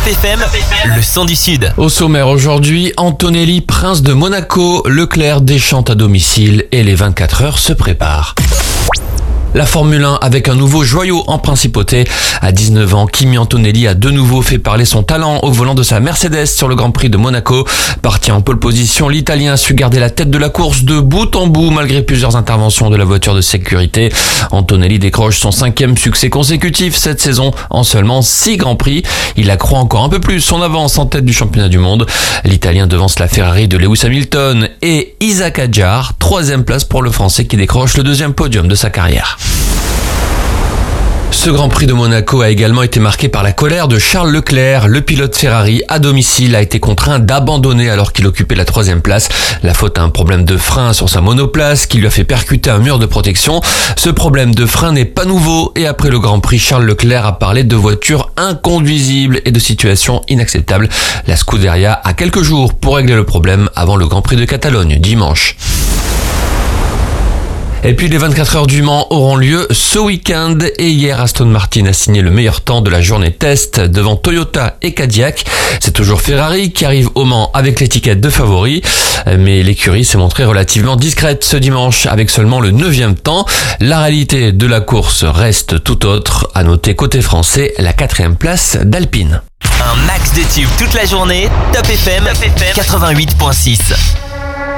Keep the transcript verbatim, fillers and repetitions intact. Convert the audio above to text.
F M, le son du Sud. Au sommaire aujourd'hui, Antonelli, prince de Monaco, Leclerc déchante à domicile et les vingt-quatre heures se préparent. La Formule un avec un nouveau joyau en principauté. À dix-neuf ans, Kimi Antonelli a de nouveau fait parler son talent au volant de sa Mercedes sur le Grand Prix de Monaco. Parti en pole position, l'Italien a su garder la tête de la course de bout en bout malgré plusieurs interventions de la voiture de sécurité. Antonelli décroche son cinquième succès consécutif cette saison en seulement six Grands Prix. Il accroît encore un peu plus son avance en tête du championnat du monde. L'Italien devance la Ferrari de Lewis Hamilton et Isaac Hadjar. Troisième place pour le Français qui décroche le deuxième podium de sa carrière. Ce Grand Prix de Monaco a également été marqué par la colère de Charles Leclerc. Le pilote Ferrari, à domicile, a été contraint d'abandonner alors qu'il occupait la troisième place. La faute à un problème de frein sur sa monoplace qui lui a fait percuter un mur de protection. Ce problème de frein n'est pas nouveau et après le Grand Prix, Charles Leclerc a parlé de voitures inconduisibles et de situations inacceptables. La Scuderia a quelques jours pour régler le problème avant le Grand Prix de Catalogne dimanche. Et puis les vingt-quatre heures du Mans auront lieu ce week-end et hier Aston Martin a signé le meilleur temps de la journée test devant Toyota et Cadillac. C'est toujours Ferrari qui arrive au Mans avec l'étiquette de favori, mais l'écurie s'est montrée relativement discrète ce dimanche avec seulement le neuvième temps. La réalité de la course reste tout autre. À noter côté français la quatrième place d'Alpine. Un max de tubes toute la journée, Top F M quatre-vingt-huit virgule six.